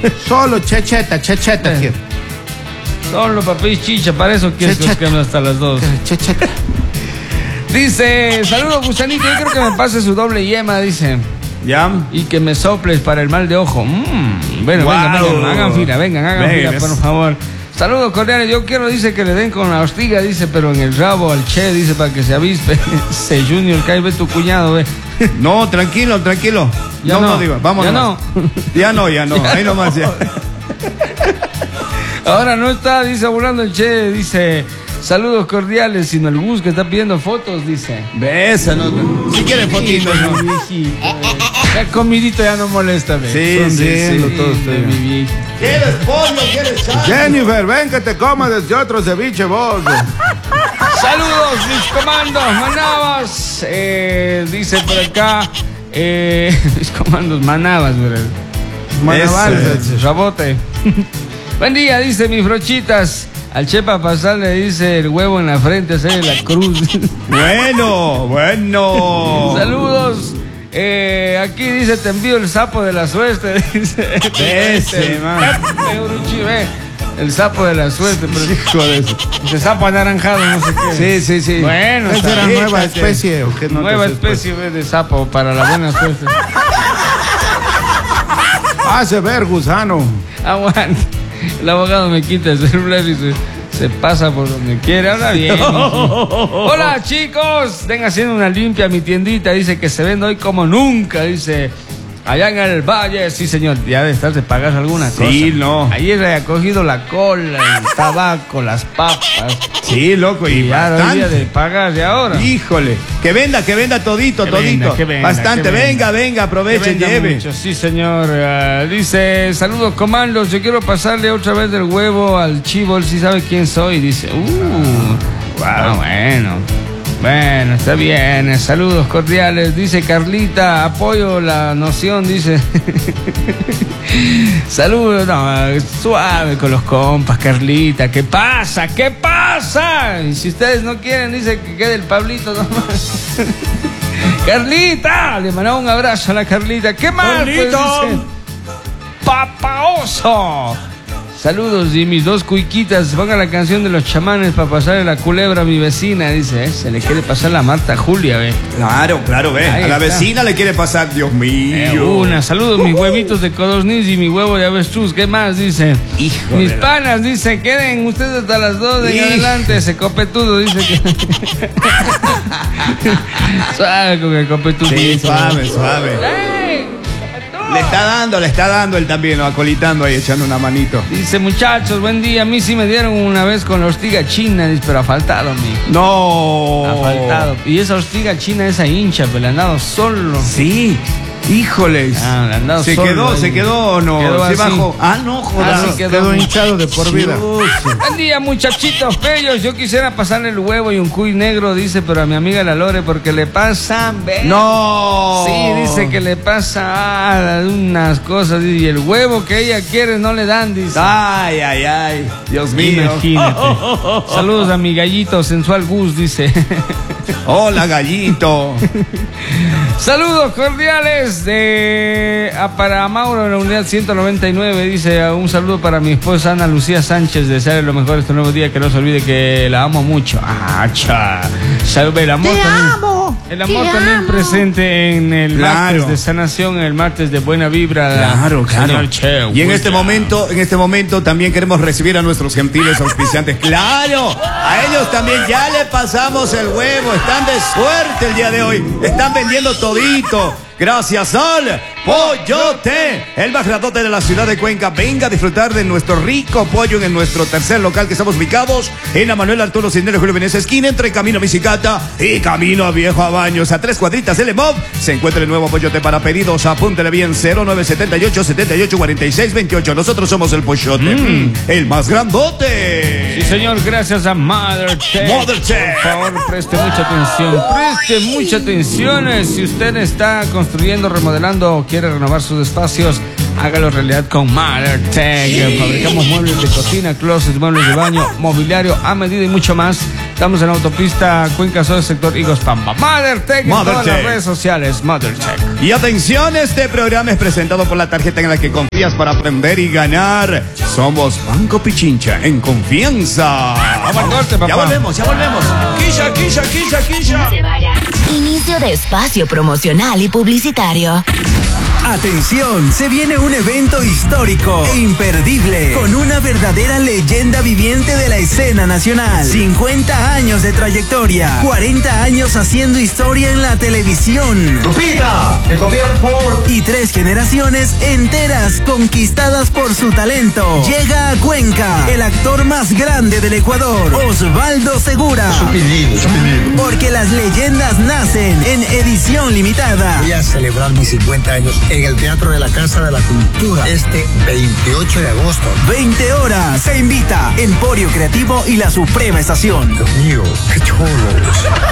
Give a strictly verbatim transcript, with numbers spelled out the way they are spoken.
Solo checheta, checheta quiero. Solo papel chicha, para eso quieres que me hasta las dos. Checheta. Dice, saludos Gusanito, yo creo que me pase su doble yema, dice. ¿Ya? Y que me soples para el mal de ojo. Mm, bueno, wow. vengan, vengan, hagan fila, vengan, hagan Venga, fila, por favor. Saludos cordiales, yo quiero, dice, que le den con la hostiga, dice, pero en el rabo al che, dice, para que se avispe. Se Junior, que ahí ve tu cuñado, ve. No, tranquilo, tranquilo. Ya no, no, no, digo, vamos. Ya no. Ya no, ya no, ya ahí nomás ya. Ahora no está, dice, burlando el che, dice, saludos cordiales, sino el bus que está pidiendo fotos, dice. Besa, no, no. Si quieren fotitos, no. La comidita ya no molesta, ve. Sí, sí, sí. Todo usted, mi viejo. ¿Quieres pollo? ¿Quieres sal? Jennifer, ven que te comas desde otro ceviche vos. Saludos, mis comandos, manabas. Eh, dice por acá, eh, mis comandos, manabas, ¿verdad? Manabas, rabote. Buen día, dice mis brochitas. Al chepa pasar le dice el huevo en la frente, hacer la cruz. Bueno, bueno. Saludos. Eh, aquí dice, te envío el sapo de la suerte. Dice, ese, man. El sapo de la suerte, pero hijo de eso. Ese sapo anaranjado, no sé qué. Sí, sí, sí. Bueno, ¿esa era nueva especie o qué? No nueva especie de sapo para la buena suerte. Hace ver, gusano. Aguanta. El abogado me quita el celular y se, se pasa por donde quiere. Habla bien. Hola, chicos. Ven haciendo una limpia a mi tiendita. Dice que se vende hoy como nunca. Dice, allá en el valle. Sí, señor. Ya debe estar de pagar alguna sí, cosa. Sí, no. Ayer le ha cogido la cola, el tabaco, las papas. Sí, loco. Y, y ya no había de pagar de ahora. Híjole. Que venda, que venda todito, que todito. Venda, que venda, bastante. Que venga, venda. venga, aproveche, lleve. Mucho. Sí, señor. Uh, dice, saludos comandos. Yo quiero pasarle otra vez del huevo al chivo. Él sí sabe quién soy. Dice, uh. Wow. Ah, bueno. Bueno, está bien. Saludos cordiales. Dice Carlita, apoyo la noción. Dice, saludos. No, suave con los compas, Carlita. ¿Qué pasa? ¿Qué pasa? Y si ustedes no quieren, dice que quede el Pablito nomás. Carlita, le mandaba un abrazo a la Carlita. ¿Qué más? Pues, dice, Papaoso. Saludos y mis dos cuiquitas. Ponga la canción de los chamanes para pasarle la culebra a mi vecina. Dice, eh, se le quiere pasar la Marta Julia, ve. Claro, claro, ve. Ahí a la está. Vecina le quiere pasar, Dios mío. Eh, una, saludos, mis huevitos de codorniz y mi huevo de avestruz. ¿Qué más? Dice. Hijo mis panas, la... dice, queden ustedes hasta las dos de en adelante. Ese copetudo dice que. Suave con el copetudo. Sí, suave, suave. ¡Ey! Le está dando, le está dando él también, ¿no? Acolitando ahí, echando una manito. Dice, muchachos, buen día. A mí sí me dieron una vez con la hostiga china, dice, pero ha faltado, amigo. No. Ha faltado. Y esa hostiga china, esa hincha, pero le han dado solo. Sí. Híjoles. Ah, le han dado ¿Se solo quedó, ahí. se quedó o no? Quedó ¿Se así. bajó? Ah, no, joder. Así quedó, quedó hinchado de por vida. Buen día, muchachitos bellos. Yo quisiera pasarle el huevo y un cuy negro, dice, pero a mi amiga la Lore, porque le pasan. ¿Ves? No. Sí, dice que le pasa ah, unas cosas. Y el huevo que ella quiere no le dan, dice. Ay, ay, ay. Dios mío. Imagínate. Oh, oh, oh, oh. Saludos a mi gallito sensual Gus, dice. Hola, gallito. Saludos cordiales de a para Mauro en la unidad ciento noventa y nueve. Dice, un saludo para mi esposa Ana Lucía Sánchez. Desearle lo mejor este nuevo día. Que no se olvide que la amo mucho. Ah, cha. Salud, el amor Te también. amo. El amor Te también amo. presente en el Claro. martes de sanación, el martes de buena vibra. Claro, claro. Señor Che, Y en buena. este momento, en este momento también queremos recibir a nuestros gentiles auspiciantes. ¡Claro! A ellos también ya le pasamos el huevo. Están de suerte el día de hoy. Están vendiendo todito. Gracias al Pollote, el más grandote de la ciudad de Cuenca. Venga a disfrutar de nuestro rico pollo en nuestro tercer local que estamos ubicados en la Manuel Arturo Cisneros Julio Venecia, esquina entre Camino a Bicicata y Camino a Viejo a Baños. A tres cuadritas del EMOV se encuentra el nuevo Pollote para pedidos. Apúntele bien, cero nueve siete ocho, siete ocho, cuatro seis dos ocho. Nosotros somos el Pollote, mm. el más grandote. Sí, señor, gracias a Mother Tech. Mother Tech. Por favor, preste mucha atención. Preste mucha atención. Si usted está construyendo, remodelando, quiere renovar sus espacios, hágalo realidad con MotherTech. Fabricamos muebles de cocina, closets, muebles de baño, mobiliario a medida y mucho más. Estamos en la autopista Cuenca Sur, sector Higos Pampa. MotherTech en todas las redes sociales. MotherTech. Y atención, este programa es presentado por la tarjeta en la que confías para aprender y ganar. Somos Banco Pichincha, en confianza. Vamos al corte, papá. Ya volvemos, ya volvemos. Quilla, quilla, quilla, quilla. Inicio de espacio promocional y publicitario. Atención, se viene un evento histórico e imperdible con una verdadera leyenda viviente de la escena nacional. cincuenta años de trayectoria, cuarenta años haciendo historia en la televisión. Lupita, el gobierno por... Y tres generaciones enteras conquistadas por su talento. Llega a Cuenca el actor más grande del Ecuador, Osvaldo Segura. Su apellido, su apellido. Porque las leyendas nacen en edición limitada. Voy a celebrar mis cincuenta años en el Teatro de la Casa de la Cultura este veintiocho de agosto. veinte horas. Se invita Emporio Creativo y la Suprema Estación. Dios mío, qué cholos.